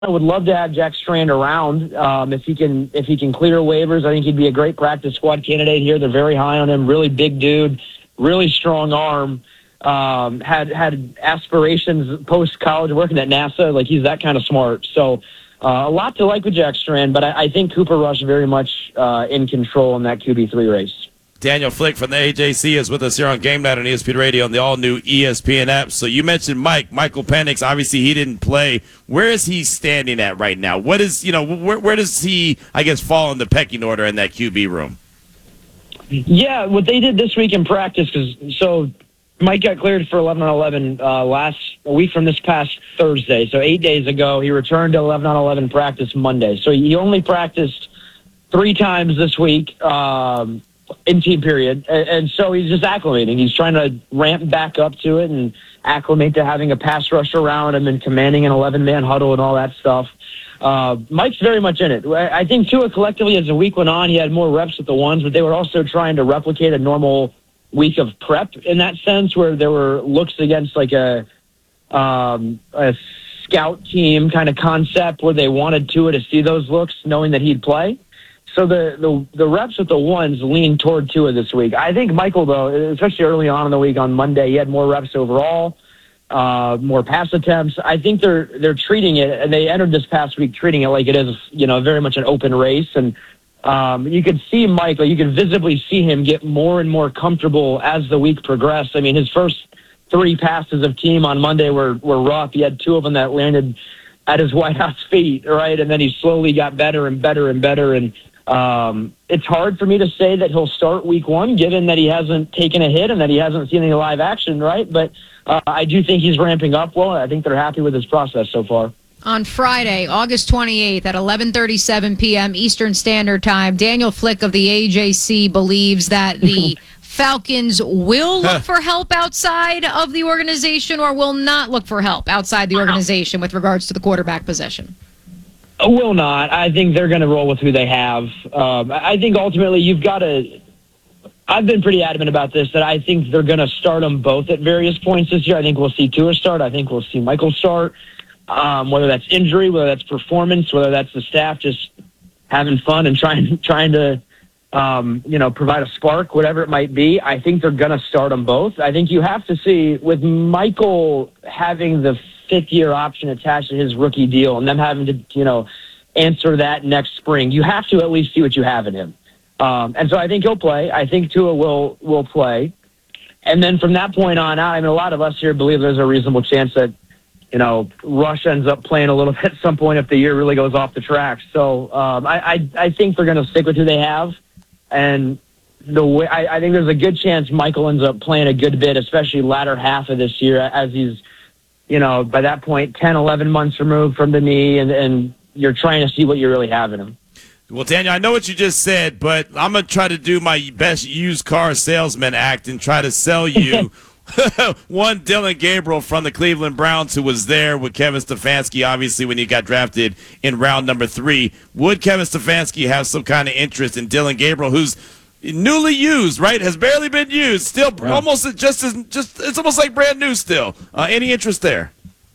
would love to have Jack Strand around if he can clear waivers. I think he'd be a great practice squad candidate here. They're very high on him. Really big dude, really strong arm. Had aspirations post college working at NASA. Like, he's that kind of smart. So a lot to like with Jack Strand, but I think Cooper Rush very much in control in that QB3 race. Daniel Flick from the AJC is with us here on Game Night on ESPN Radio on the all-new ESPN app. So you mentioned Michael Penix. Obviously, he didn't play. Where is he standing at right now? What is, where does he, I guess, fall in the pecking order in that QB room? Yeah, what they did this week in practice, so Mike got cleared for 11-on-11 a week from this past Thursday. So 8 days ago, he returned to 11-on-11 practice Monday. So he only practiced 3 times this week. In team period, and so he's just acclimating. He's trying to ramp back up to it and acclimate to having a pass rush around him and commanding an 11-man huddle and all that stuff. Mike's very much in it. I think Tua collectively, as the week went on, he had more reps with the ones, but they were also trying to replicate a normal week of prep in that sense, where there were looks against like a scout team kind of concept where they wanted Tua to see those looks, knowing that he'd play. So the reps with the ones lean toward Tua this week. I think Michael, though, especially early on in the week on Monday, he had more reps overall, more pass attempts. I think they're treating it, and they entered this past week treating it like it is, very much an open race. And you could see Michael, you could visibly see him get more and more comfortable as the week progressed. I mean, his first 3 passes of team on Monday were rough. He had 2 of them that landed at his White House feet, right? And then he slowly got better and better and better. And it's hard for me to say that he'll start week 1, given that he hasn't taken a hit and that he hasn't seen any live action, right? But I do think he's ramping up well. I think they're happy with his process so far. On Friday, August 28th at 11:37 p.m. Eastern Standard Time, Daniel Flick of the AJC believes that the Falcons will look for help outside of the organization or will not look for help outside the organization with regards to the quarterback position. Will not. I think they're going to roll with who they have. I think ultimately you've got to – I've been pretty adamant about this, that I think they're going to start them both at various points this year. I think we'll see Tua start. I think we'll see Michael start, whether that's injury, whether that's performance, whether that's the staff just having fun and trying to provide a spark, whatever it might be. I think they're going to start them both. I think you have to see, with Michael having the 5th-year option attached to his rookie deal and them having to, answer that next spring, you have to at least see what you have in him. And so I think he'll play. I think Tua will play. And then from that point on out, I mean, a lot of us here believe there's a reasonable chance that, Rush ends up playing a little bit at some point if the year really goes off the tracks. So I think they're going to stick with who they have. And the way I think there's a good chance Michael ends up playing a good bit, especially latter half of this year, as he's, by that point, 10, 11 months removed from the knee, and you're trying to see what you really have in him. Well, Daniel, I know what you just said, but I'm going to try to do my best used car salesman act and try to sell you one Dillon Gabriel from the Cleveland Browns, who was there with Kevin Stefanski, obviously, when he got drafted in round number 3. Would Kevin Stefanski have some kind of interest in Dillon Gabriel, who's newly used, right? Has barely been used. Still, almost it's almost like brand new still. Any interest there?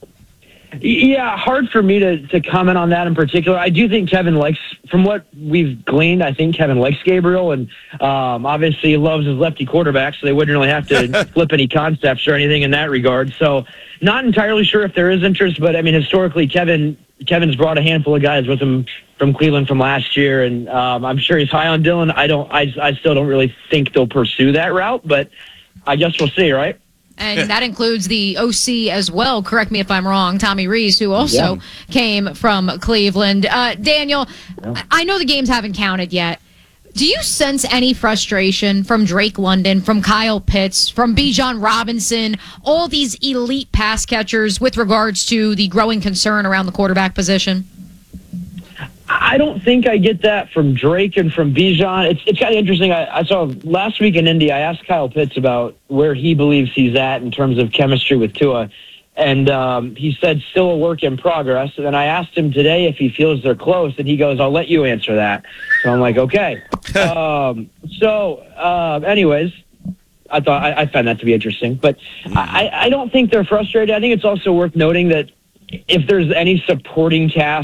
Yeah, hard for me to comment on that in particular. I do think Kevin likes, from what we've gleaned, I think Kevin likes Gabriel, and obviously he loves his lefty quarterback, so they wouldn't really have to flip any concepts or anything in that regard. So not entirely sure if there is interest, but I mean, historically, Kevin's brought a handful of guys with him from Cleveland from last year, and I'm sure he's high on Dillon. I still don't really think they'll pursue that route, but I guess we'll see, right? And that includes the OC as well, correct me if I'm wrong, Tommy Rees, who also came from Cleveland. Daniel, I know the games haven't counted yet. Do you sense any frustration from Drake London, from Kyle Pitts, from Bijan Robinson, all these elite pass catchers with regards to the growing concern around the quarterback position? I don't think I get that from Drake and from Bijan. It's kind of interesting. I saw last week in Indy, I asked Kyle Pitts about where he believes he's at in terms of chemistry with Tua. And he said still a work in progress. And then I asked him today if he feels they're close, and he goes, I'll let you answer that. So I'm like, okay. Anyways, I find that to be interesting. But I don't think they're frustrated. I think it's also worth noting that if there's any supporting cast